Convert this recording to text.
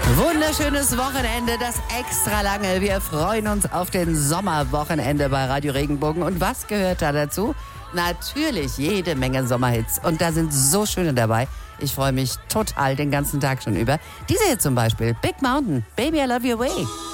Wunderschönes Wochenende, das extra lange. Wir freuen uns auf den Sommerwochenende bei Radio Regenbogen. Und was gehört da dazu? Natürlich jede Menge Sommerhits. Und da sind so schöne dabei. Ich freue mich total den ganzen Tag schon über. Diese hier zum Beispiel, Big Mountain, Baby I Love Your Way.